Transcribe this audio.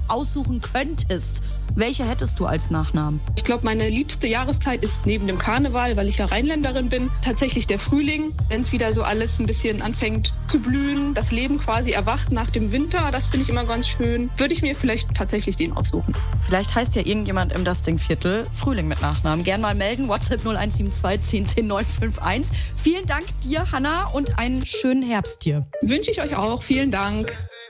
aussuchen könntest, welche hättest du als Nachnamen? Ich glaube, meine liebste Jahreszeit ist neben dem Karneval, weil ich ja Rheinländerin bin, tatsächlich der Frühling. Wenn es wieder so alles ein bisschen anfängt zu blühen, das Leben quasi erwacht nach dem Winter, das finde ich immer ganz schön. Würde ich mir vielleicht tatsächlich den aussuchen. Vielleicht heißt ja irgendjemand im Dasting-Viertel Frühling mit Nachnamen. Gern mal melden, WhatsApp 0172 10 10 951. Vielen Dank dir, Hanna, und einen schönen Herbst dir. Wünsche ich euch auch. Vielen Dank.